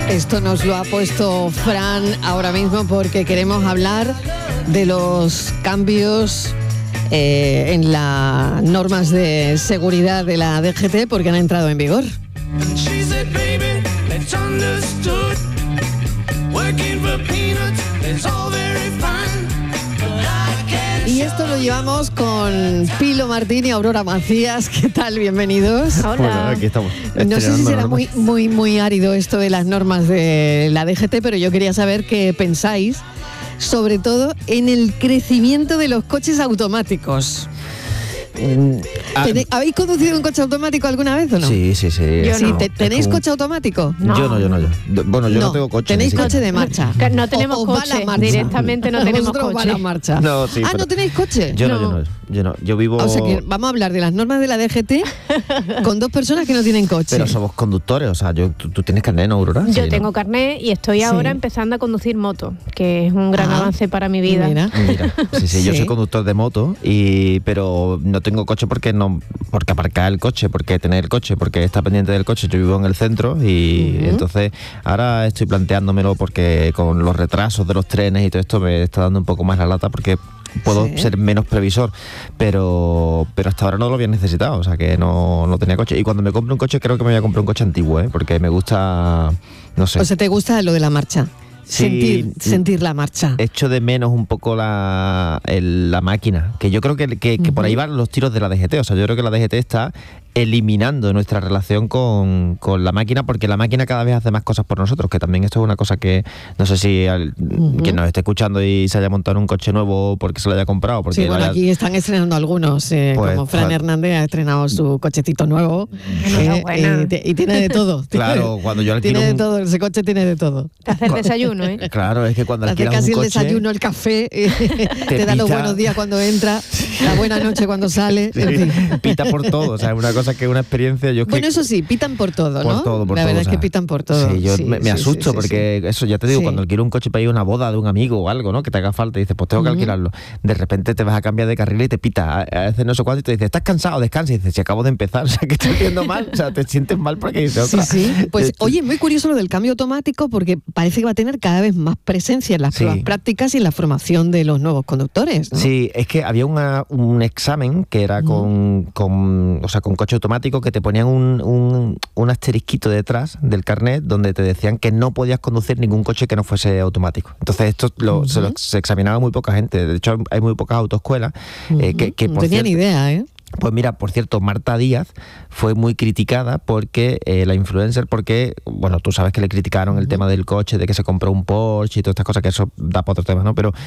Esto nos lo ha puesto Fran ahora mismo porque queremos hablar de los cambios en las normas de seguridad de la DGT porque han entrado en vigor. Y esto lo llevamos con Pilo Martín y Aurora Macías. ¿Qué tal? Bienvenidos. Hola. Bueno, aquí estamos. No sé si será muy árido esto de las normas de la DGT, pero yo quería saber qué pensáis, sobre todo en el crecimiento de los coches automáticos. ¿Habéis conducido un coche automático alguna vez o no? Sí. Yo no. ¿Tenéis coche automático? No. Yo no. Bueno, yo no tengo coche. ¿Tenéis coche de marcha? No tenemos coche, directamente no tenemos coche. Va la marcha. No, sí, ¿no tenéis coche? Yo no. Yo vivo... O sea que vamos a hablar de las normas de la DGT con dos personas que no tienen coche. Pero somos conductores, o sea, tú tienes carnet, ¿no, Aurora? Yo tengo carnet y estoy ahora empezando a conducir moto, que es un gran avance para mi vida. Mira. Sí, yo soy conductor de moto, pero no tengo coche porque aparcar el coche, porque tener el coche, porque estar pendiente del coche. Yo vivo en el centro y entonces ahora estoy planteándomelo porque con los retrasos de los trenes y todo esto me está dando un poco más la lata porque puedo ser menos previsor, pero hasta ahora no lo había necesitado, o sea que no tenía coche. Y cuando me compre un coche creo que me voy a comprar un coche antiguo, porque me gusta, no sé. O sea, ¿te gusta lo de la marcha? Sí, sentir la marcha. Echo de menos un poco la máquina, que yo creo que por ahí van los tiros de la DGT. O sea, yo creo que la DGT está eliminando nuestra relación con la máquina, porque la máquina cada vez hace más cosas por nosotros, que también esto es una cosa que no sé si quien nos esté escuchando y se haya montado un coche nuevo porque se lo haya comprado. Porque sí, bueno, aquí están estrenando algunos, como Fran Hernández ha estrenado su cochecito nuevo y tiene de todo. Claro, cuando yo alquilo tiene de todo, ese coche tiene de todo. Te hace el desayuno, Claro, es que cuando alquilas casi un coche, el desayuno, el café, te da los buenos días cuando entra, la buena noche cuando sale. Sí, en fin. Pita por todo, o sea, es una cosa que es una experiencia. Eso sí, pitan por todo, ¿no? Por la verdad es que pitan por todo. Sí, yo me asusto porque eso, ya te digo, cuando alquilo un coche para ir a una boda de un amigo o algo, ¿no? Que te haga falta y dices, pues tengo que alquilarlo. De repente te vas a cambiar de carril y te pita, a veces no sé cuánto, y te dice, ¿estás cansado? Descansa. Y dices, si acabo de empezar, o sea, que estoy haciendo mal, o sea, te sientes mal porque dices otra. Sí. Pues oye, muy curioso lo del cambio automático porque parece que va a tener cada vez más presencia en las pruebas prácticas y en la formación de los nuevos conductores, ¿no? Sí, es que había un examen que era con coche automático, que te ponían un asterisquito detrás del carnet donde te decían que no podías conducir ningún coche que no fuese automático. Entonces esto se examinaba muy poca gente. De hecho hay muy pocas autoescuelas que no tenía ni idea, Pues mira, por cierto, Marta Díaz fue muy criticada porque la influencer, porque, bueno, tú sabes que le criticaron el tema del coche, de que se compró un Porsche y todas estas cosas, que eso da para otro tema, ¿no? Pero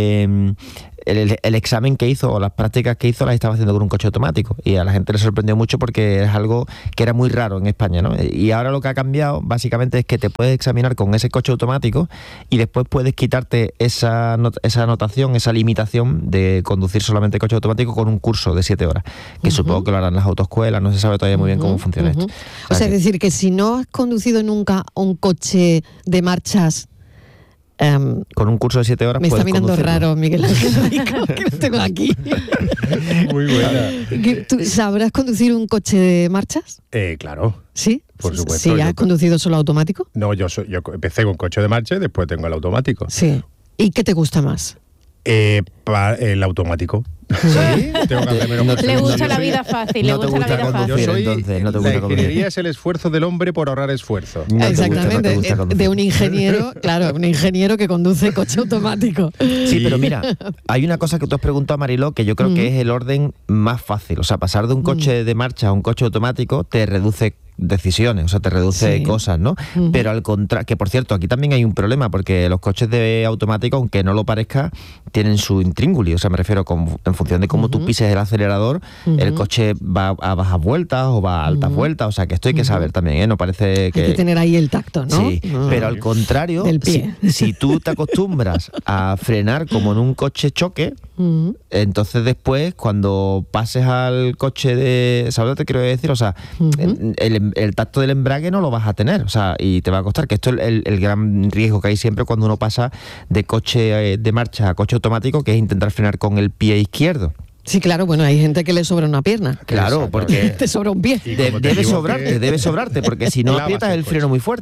el examen que hizo o las prácticas que hizo las estaba haciendo con un coche automático y a la gente le sorprendió mucho porque es algo que era muy raro en España, ¿no? Y ahora lo que ha cambiado básicamente es que te puedes examinar con ese coche automático y después puedes quitarte esa anotación, esa limitación de conducir solamente coche automático con un curso de 7 horas, que supongo que lo harán las autoescuelas, no se sabe todavía muy bien cómo funciona esto. O sea, es decir, que si no has conducido nunca un coche de marchas, con un curso de 7 horas me está mirando conducirlo. raro Miguel Ángel que lo tengo aquí. Muy buena. ¿Tú sabrás conducir un coche de marchas? Claro. ¿Sí? Por supuesto. ¿Sí has conducido solo automático? No, yo empecé con coche de marcha y después tengo el automático. Sí. ¿Y qué te gusta más? El automático. ¿Sí? Le gusta la vida fácil. No te gusta conducir, entonces. No te gusta la ingeniería conducir. es el esfuerzo del hombre por ahorrar esfuerzo. Exactamente, de un ingeniero, claro, un ingeniero que conduce coche automático. Sí, pero mira, hay una cosa que tú has preguntado, Mariló, que yo creo que es el orden más fácil. O sea, pasar de un coche de marcha a un coche automático te reduce decisiones, o sea, te reduce cosas, ¿no? Pero al contrario, que por cierto, aquí también hay un problema, porque los coches de automático, aunque no lo parezca, tienen su intríngulis, o sea, me refiero, en función de cómo tú pises el acelerador, el coche va a bajas vueltas o va a altas vueltas, o sea, que esto hay que saber también, no parece que... Hay que tener ahí el tacto, ¿no? Sí, pero al contrario, del pie. Si tú te acostumbras a frenar como en un coche choque, entonces después, cuando pases al coche de... ¿Sabes lo que te quiero decir? O sea, el tacto del embrague no lo vas a tener, o sea, y te va a costar, que esto es el gran riesgo que hay siempre cuando uno pasa de coche de marcha a coche automático, que es intentar frenar con el pie izquierdo. Sí, claro, bueno, hay gente que le sobra una pierna. Claro, porque... te sobra un pie. Debe sobrarte, porque si no aprietas el freno muy fuerte.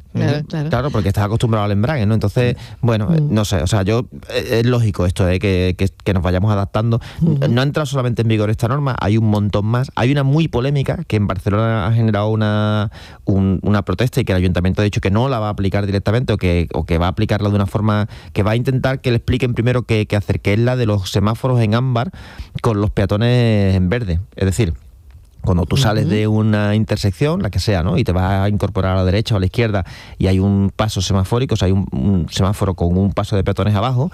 Claro. Porque estás acostumbrado al embrague, ¿no? Entonces, bueno, no sé, o sea, es lógico esto, que nos vayamos adaptando. No ha entrado solamente en vigor esta norma, hay un montón más. Hay una muy polémica que en Barcelona ha generado una protesta y que el ayuntamiento ha dicho que no la va a aplicar directamente o que va a aplicarla de una forma que va a intentar que le expliquen primero qué hacer, que es la de los semáforos en ámbar con los peatones en verde. Es decir, cuando tú sales de una intersección, la que sea, ¿no? Y te vas a incorporar a la derecha o a la izquierda y hay un paso semafórico, o sea, hay un semáforo con un paso de peatones abajo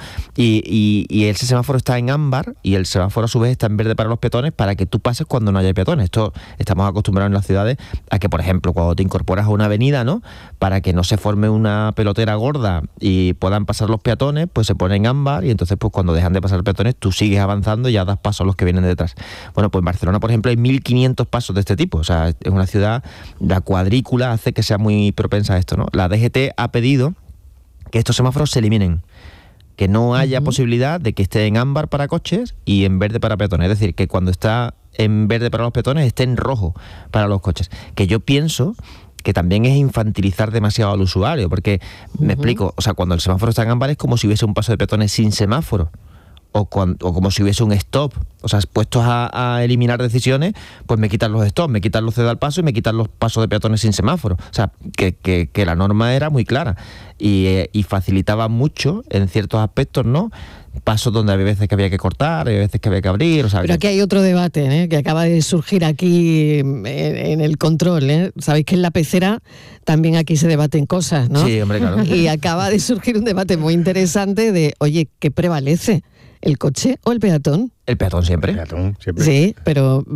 y ese semáforo está en ámbar y el semáforo a su vez está en verde para los peatones para que tú pases cuando no haya peatones. Esto estamos acostumbrados en las ciudades a que, por ejemplo, cuando te incorporas a una avenida, ¿no? Para que no se forme una pelotera gorda y puedan pasar los peatones, pues se pone en ámbar y entonces pues cuando dejan de pasar los peatones tú sigues avanzando y ya das paso a los que vienen detrás. Bueno, pues en Barcelona, por ejemplo, hay 1.500 pasos de este tipo, o sea, es una ciudad, la cuadrícula hace que sea muy propensa a esto, ¿no? La DGT ha pedido que estos semáforos se eliminen, que no haya posibilidad de que esté en ámbar para coches y en verde para peatones, es decir, que cuando está en verde para los peatones esté en rojo para los coches, que yo pienso que también es infantilizar demasiado al usuario, porque, me explico, o sea, cuando el semáforo está en ámbar es como si hubiese un paso de peatones sin semáforo, o como si hubiese un stop. O sea, puestos a eliminar decisiones, pues me quitan los stops, me quitan los ceda al paso y me quitan los pasos de peatones sin semáforo. O sea, que la norma era muy clara y facilitaba mucho en ciertos aspectos, ¿no? Pasos donde había veces que había que cortar, había veces que había que abrir. O sea, pero aquí hay otro debate, que acaba de surgir aquí en el control, ¿eh? Sabéis que en la pecera también aquí se debaten cosas, ¿no? Sí, hombre, claro. Y acaba de surgir un debate muy interesante de, oye, ¿qué prevalece? ¿El coche o el peatón? El peatón siempre. El peatón siempre. Sí, pero...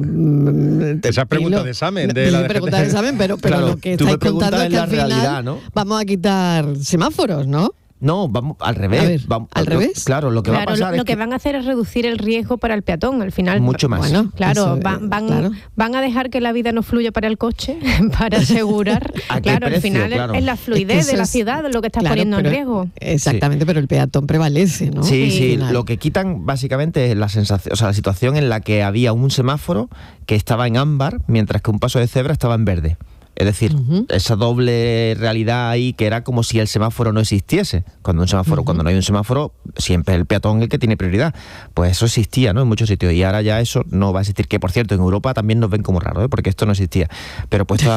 Esa pregunta de examen. De la pregunta de examen, pero claro, lo que estáis contando es que al final realidad, ¿no? vamos a quitar semáforos, ¿no? No, vamos al revés. A ver, ¿al revés? Claro, lo que va a pasar lo es que van a hacer es reducir el riesgo para el peatón, al final. Mucho más. Bueno, claro, eso, van a dejar que la vida no fluya para el coche, para asegurar. ¿A qué Claro, al precio? Final Claro. es la fluidez de la ciudad lo que estás poniendo en riesgo. Exactamente, pero el peatón prevalece, ¿no? Sí, lo que quitan básicamente es la sensación, o sea, la situación en la que había un semáforo que estaba en ámbar, mientras que un paso de cebra estaba en verde. Es decir, esa doble realidad ahí que era como si el semáforo no existiese. Cuando no hay un semáforo, siempre es el peatón el que tiene prioridad. Pues eso existía, ¿no? En muchos sitios. Y ahora ya eso no va a existir. Que por cierto, en Europa también nos ven como raro, ¿eh? Porque esto no existía. Pero puestos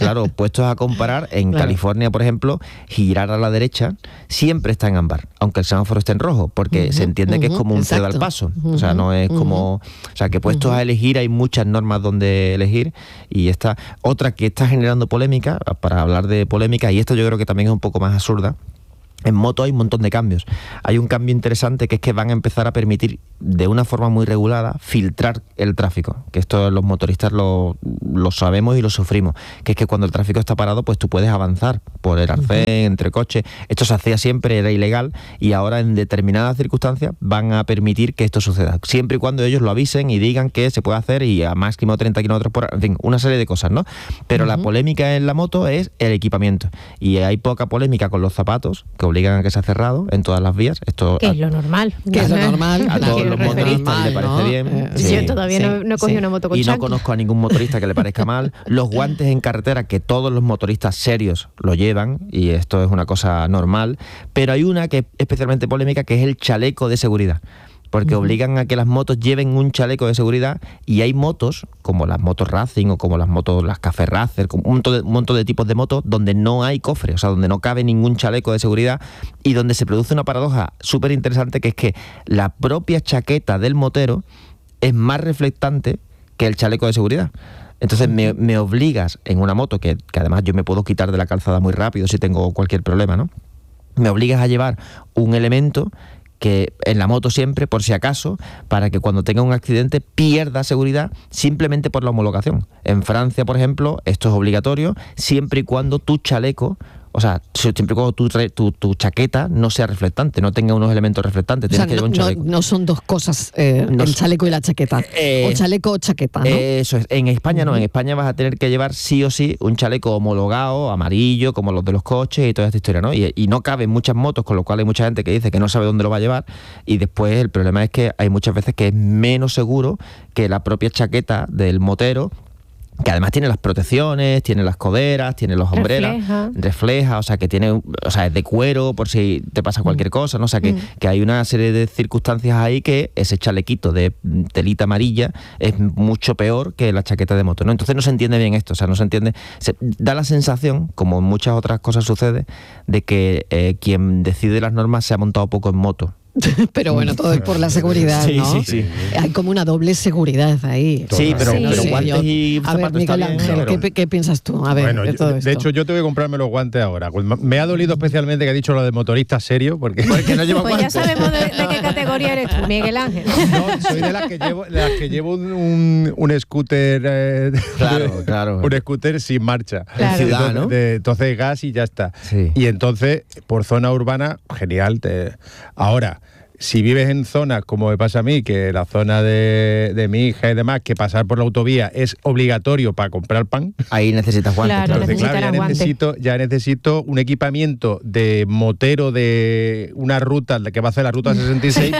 a comparar, en California, por ejemplo, girar a la derecha siempre está en ámbar, aunque el semáforo esté en rojo, porque se entiende que es como un ceda al paso. O sea, no es como... O sea, que puestos a elegir hay muchas normas donde elegir. Y esta otra que está generando polémica, para hablar de polémica, y esto yo creo que también es un poco más absurda. En moto hay un montón de cambios. Hay un cambio interesante que es que van a empezar a permitir de una forma muy regulada filtrar el tráfico, que esto los motoristas lo sabemos y lo sufrimos, que es que cuando el tráfico está parado pues tú puedes avanzar por el arcén, entre coches. Esto se hacía siempre, era ilegal, y ahora en determinadas circunstancias van a permitir que esto suceda, siempre y cuando ellos lo avisen y digan que se puede hacer y a máximo 30 kilómetros por hora, en fin, una serie de cosas, ¿no? Pero la polémica en la moto es el equipamiento, y hay poca polémica con los zapatos, que obligan a que sea cerrado en todas las vías. Esto que es lo normal. Que es lo normal. A todos los motoristas les parece bien. Yo todavía no he cogido una moto con y chanclas. no conozco a ningún motorista que le parezca mal. Los guantes en carretera, que todos los motoristas serios lo llevan, y esto es una cosa normal, pero hay una que es especialmente polémica, que es el chaleco de seguridad, porque obligan a que las motos lleven un chaleco de seguridad, y hay motos, como las motos Racing o como las Café Racer, como un montón de tipos de motos donde no hay cofre, o sea, donde no cabe ningún chaleco de seguridad, y donde se produce una paradoja súper interesante, que es que la propia chaqueta del motero es más reflectante que el chaleco de seguridad. Entonces me obligas en una moto, que además yo me puedo quitar de la calzada muy rápido si tengo cualquier problema, ¿no? Me obligas a llevar un elemento que en la moto siempre, por si acaso, para que cuando tenga un accidente pierda seguridad simplemente por la homologación. En Francia, por ejemplo, esto es obligatorio siempre y cuando tu chaleco, o sea, siempre y cuando tu chaqueta no sea reflectante, no tenga unos elementos reflectantes. O sea, que llevar un chaleco. No son dos cosas, el chaleco y la chaqueta. O chaleco o chaqueta, ¿no? Eso es. En España no. En España vas a tener que llevar sí o sí un chaleco homologado, amarillo, como los de los coches y toda esta historia, ¿no? Y no caben muchas motos, con lo cual hay mucha gente que dice que no sabe dónde lo va a llevar, y después el problema es que hay muchas veces que es menos seguro que la propia chaqueta del motero, que además tiene las protecciones, tiene las coderas, tiene los hombreras, refleja, o sea, que tiene, o sea, es de cuero por si te pasa cualquier cosa, ¿no? O sea, que hay una serie de circunstancias ahí que ese chalequito de telita amarilla es mucho peor que la chaqueta de moto, ¿no? Entonces no se entiende bien esto, o sea, no se entiende, da la sensación, como en muchas otras cosas sucede, de que quien decide las normas se ha montado poco en moto. Pero bueno, todo es por la seguridad, sí, ¿no? Sí. Hay como una doble seguridad ahí. Sí, pero guantes y a ver, zapatos Miguel está bien, Ángel, ¿qué piensas tú? A ver, bueno, de hecho, yo tengo que comprarme los guantes ahora. Me ha dolido especialmente que ha dicho lo de motorista serio, porque no lleva pues guantes. Ya sabemos de qué categoría eres tú, Miguel Ángel. No, soy de las que llevo un scooter. Claro. Un scooter sin marcha. Claro. En ciudad, ¿no? Entonces gas y ya está. Sí. Y entonces, por zona urbana, genial. Ahora, si vives en zonas como me pasa a mí, que la zona de mi hija y demás, que pasar por la autovía es obligatorio para comprar pan. Ahí necesitas guantes. Claro, Entonces, ya necesito un equipamiento de motero de una ruta, que va a hacer la ruta 66,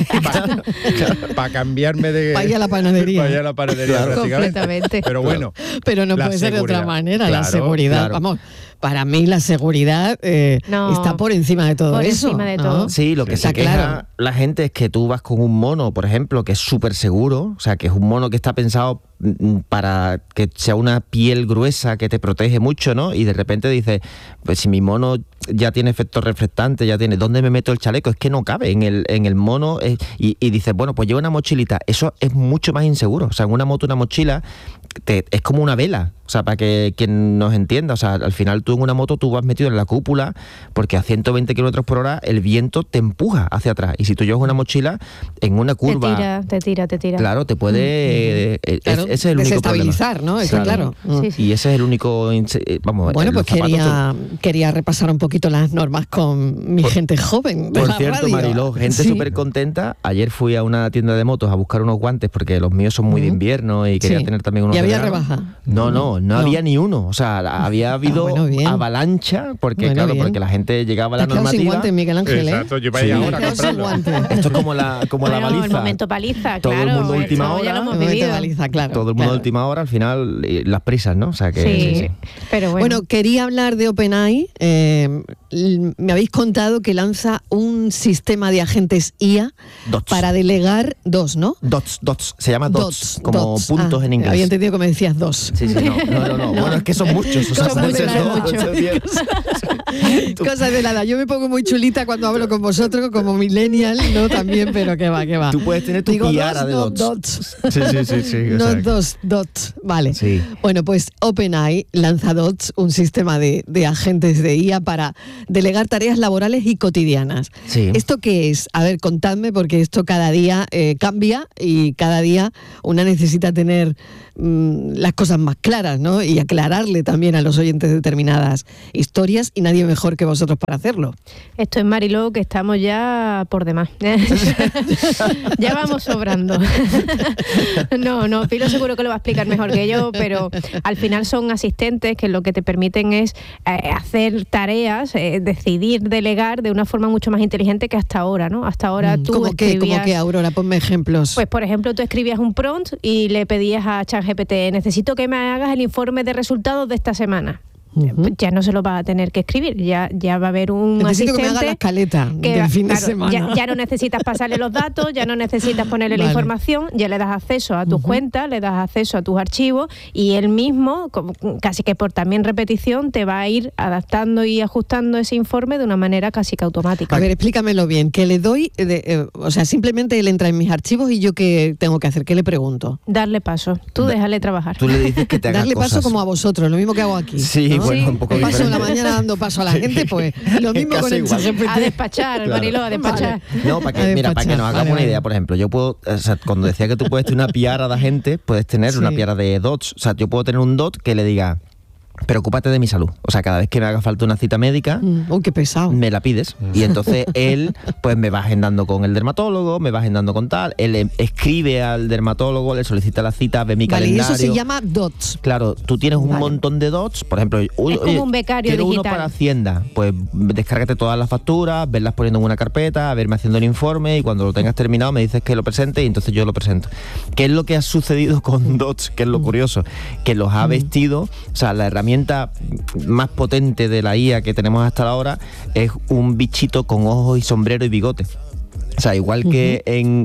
para cambiarme de... Vaya a la panadería. Vaya a la panadería, Claro. Completamente. Pero bueno. Pero no la puede ser de otra seguridad. manera, la Claro, seguridad. claro. Vamos, para mí la seguridad está por encima de todo por eso. encima de ¿no? todo. Sí, lo que Está se queja claro. la gente es que tú vas con un mono, por ejemplo, que es súper seguro, o sea, que es un mono que está pensado para que sea una piel gruesa que te protege mucho, ¿no? Y de repente dices, pues si mi mono ya tiene efecto reflectante, ya tiene, ¿dónde me meto el chaleco? Es que no cabe en el mono, y dices, bueno, pues lleva una mochilita. Eso es mucho más inseguro. O sea, en una moto, una mochila es como una vela. O sea, para que quien nos entienda, o sea, al final tú en una moto tú vas metido en la cúpula porque a 120 kilómetros por hora el viento te empuja hacia atrás. Y si tú llevas una mochila en una curva... Te tira. Claro, te puede... Claro, ese es el único problema. desestabilizar, ¿no? Está claro. Sí. Y ese es el único... Vamos, Bueno, pues los zapatos quería repasar un poquito las normas con mi gente joven de Por la cierto, radio. Mariló, gente Sí. súper contenta. Ayer fui a una tienda de motos a buscar unos guantes porque los míos son muy de invierno y quería Sí. tener también unos ¿Y de había verano. rebaja? No había ni uno. O sea, había habido bueno, bien. avalancha porque, Bueno, claro, bien. porque la gente llegaba a Te la has quedado sin normativa. guantes, Miguel Ángel, ¿eh? Exacto, yo voy a ir Sí. ahora a Te has quedado sin comprarlo. guantes. Esto es como la Bueno, baliza. el momento paliza, Todo el claro. mundo última esto hora. Ya lo hemos Momento de vivido. baliza, claro. Todo el mundo a claro. última hora, al final, las prisas, ¿no? O sea que... Sí, pero bueno. Bueno, quería hablar de OpenAI. Me habéis contado que lanza un sistema de agentes IA Dots. para delegar ¿no? Dots. Se llama dots, como dots. puntos en inglés. Había entendido que me decías dos. Sí, no. Bueno, es que son muchos. O sea, Cosas pueden de ser la edad. 8, 10. Cosas de nada. Yo me pongo muy chulita cuando hablo con vosotros, como millennial, ¿no? También, pero que va. Tú puedes tener tu Digo piara de no dots. dots. Sí. No o sea, dots. Vale. Sí. Bueno, pues OpenAI lanza Dots, un sistema de agentes de IA para delegar tareas laborales y cotidianas. Sí. ¿Esto qué es? A ver, contadme, porque esto cada día cambia y cada día una necesita tener las cosas más claras, ¿no? Y aclararle también a los oyentes determinadas historias, y nadie mejor que vosotros para hacerlo. Esto es Mariló, que estamos ya por demás. Ya vamos sobrando. No, Pilo seguro que lo va a explicar mejor que yo, pero al final son asistentes que lo que te permiten es hacer tareas, decidir, delegar de una forma mucho más inteligente que hasta ahora, ¿no? Hasta ahora tú ¿Cómo escribías... que, Aurora? Ponme ejemplos. Pues, por ejemplo, tú escribías un prompt y le pedías a ChatGPT, necesito que me hagas el informe de resultados de esta semana. Pues ya no se lo va a tener que escribir, ya va a haber un Necesito asistente que me haga la escaleta que del fin de claro, semana. ya no necesitas pasarle los datos, ya no necesitas ponerle la Vale. información, ya le das acceso a tus cuentas, le das acceso a tus archivos, y él mismo, casi que por también repetición, te va a ir adaptando y ajustando ese informe de una manera casi que automática. A ver, explícamelo bien. ¿Qué le doy? O sea, simplemente él entra en mis archivos y yo ¿qué tengo que hacer? ¿Qué le pregunto? Darle paso, tú déjale trabajar. Tú le dices que te haga Darle cosas. paso como a vosotros, lo mismo que hago aquí. Sí, ¿no? bueno, un poco Paso diferente. en la mañana dando paso a la gente, pues lo mismo Casi con el igual. ChatGPT. A despachar, Claro. Mariló, a despachar. No, para A que, mira, despachar. para que nos hagamos Vale, una vale. idea, por ejemplo, yo puedo, o sea, cuando decía que tú puedes tener una piara de gente, puedes tener Sí. una piara de dots. O sea, yo puedo tener un dot que le diga, preocúpate de mi salud. O sea, cada vez que me haga falta una cita médica, qué pesado. me la pides. Y entonces él pues me va agendando con el dermatólogo, me va agendando con tal, él escribe al dermatólogo, le solicita la cita, ve mi calendario. Y eso se llama DOTS. Claro, tú tienes un montón de DOTS, por ejemplo, es como un becario quiero digital. uno para Hacienda, pues descárgate todas las facturas, verlas poniendo en una carpeta, verme haciendo el informe y cuando lo tengas terminado me dices que lo presente y entonces yo lo presento. ¿Qué es lo que ha sucedido con DOTS? Que es lo curioso, que los ha vestido, o sea, la herramienta más potente de la IA que tenemos hasta ahora es un bichito con ojos y sombrero y bigote. O sea, igual que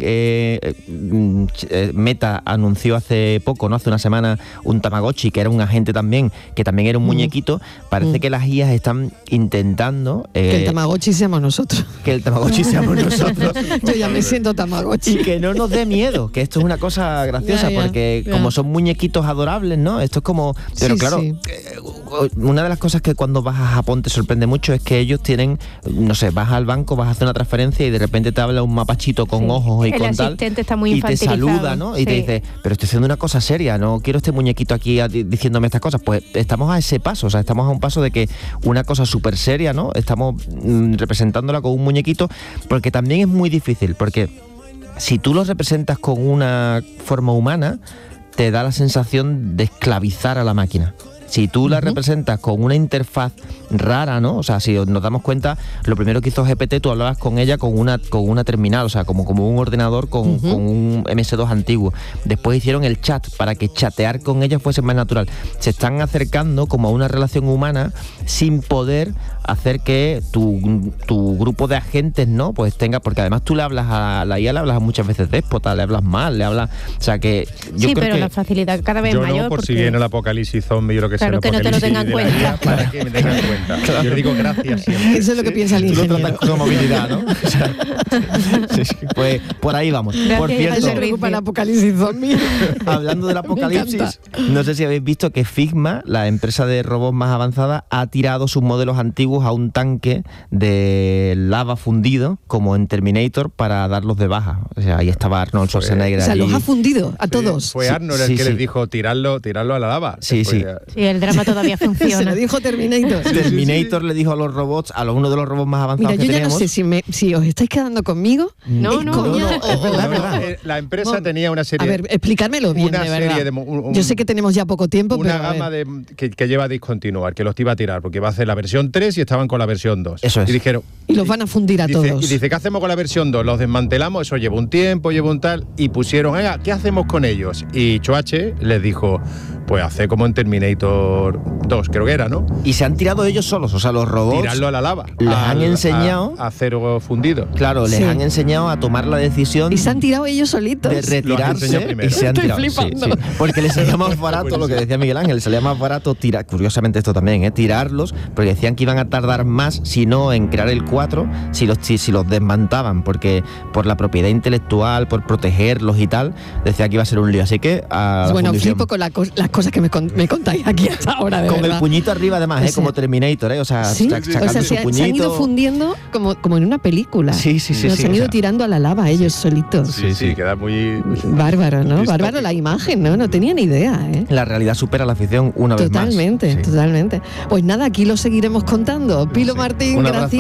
Meta anunció hace poco, ¿no? Hace una semana, un Tamagotchi, que era un agente también, que también era un muñequito, parece que las IAs están intentando... que el Tamagotchi seamos nosotros. Que el Tamagotchi seamos nosotros. Yo ya me siento Tamagotchi. Y que no nos dé miedo, que esto es una cosa graciosa, porque como son muñequitos adorables, ¿no? Esto es como... Pero sí, claro, una de las cosas que cuando vas a Japón te sorprende mucho es que ellos tienen, no sé, vas al banco, vas a hacer una transferencia y de repente te habla un mapachito con ojos y con tal. El asistente está muy y te saluda, ¿no? Y te dice, pero estoy haciendo una cosa seria, no quiero este muñequito aquí diciéndome estas cosas. Pues estamos a ese paso, o sea, estamos a un paso de que una cosa súper seria, ¿no? Estamos representándola con un muñequito, porque también es muy difícil, porque si tú lo representas con una forma humana, te da la sensación de esclavizar a la máquina. Si tú la representas con una interfaz rara, ¿no? O sea, si nos damos cuenta, lo primero que hizo GPT, tú hablabas con ella con una terminal, o sea, como un ordenador con un MS2 antiguo. Después hicieron el chat para que chatear con ella fuese más natural. Se están acercando como a una relación humana sin poder hacer que tu grupo de agentes, ¿no? Pues tenga, porque además tú le hablas a la IA, le hablas muchas veces déspota, le hablas mal, le hablas, o sea que yo creo pero que la facilidad cada vez mayor. No, por si viene el apocalipsis zombie o lo que claro, sea. Que no te lo tengan en cuenta. Para que me tengan en cuenta. Claro. Yo le digo gracias siempre. Eso es lo que piensa el ingeniero. Tú lo tratas como movilidad, ¿no? O sea, pues por ahí vamos. Gracias, por cierto, se preocupa el apocalipsis zombie. Hablando del apocalipsis, no sé si habéis visto que Figma, la empresa de robots más avanzada, ha tirado sus modelos antiguos a un tanque de lava fundido, como en Terminator, para darlos de baja. O sea, ahí estaba Arnold Schwarzenegger. O sea, allí. los ha fundido a todos. Fue Arnold el que les dijo tirarlo a la lava. Sí. Sí, el drama todavía funciona. Se lo dijo Terminator. Terminator le dijo a los robots, uno de los robots más avanzados. Mira, yo ya no sé si os estáis quedando conmigo. No. Es verdad. La empresa tenía una serie... A ver, explicármelo bien, de verdad. Yo sé que tenemos ya poco tiempo, una pero gama que lleva a discontinuar, que los iba a tirar, porque iba a hacer la versión 3 y estaban con la versión 2. Eso es. Y dijeron... Y los van a fundir a todos. Y dice, ¿qué hacemos con la versión 2? Los desmantelamos, eso lleva un tiempo, lleva un tal... Y pusieron, venga, ¿qué hacemos con ellos? Y Choache les dijo, pues hace como en Terminator 2, creo que era, ¿no? Y se han tirado ellos solos, o sea, los robots... Tirarlo a la lava. Les han enseñado... A acero fundido. Claro, les han enseñado a tomar la decisión... Y se han tirado ellos solitos. De retirarse y se han tirado. Flipando. Sí. Porque les salía más barato, lo que decía Miguel Ángel, les salía más barato tirar, curiosamente esto también, tirarlos, porque decían que iban a tardar más, si no en crear el 4, si los desmantaban, porque por la propiedad intelectual, por protegerlos y tal, decía que iba a ser un lío. Así que bueno, flipo con las cosas que me contáis aquí hasta ahora, de con verdad. El puñito arriba además, o sea, como Terminator, o sea, ¿sí? sacando su puñito. Se han ido fundiendo como en una película. Sí. Se han ido tirando a la lava ellos solitos. Sí, queda muy... Bárbaro, ¿no? Bárbaro la imagen, ¿no? No tenía ni idea, ¿eh? La realidad supera la ficción una vez más. Totalmente. Pues nada, aquí lo seguiremos contando. Pilo Martín, gracias.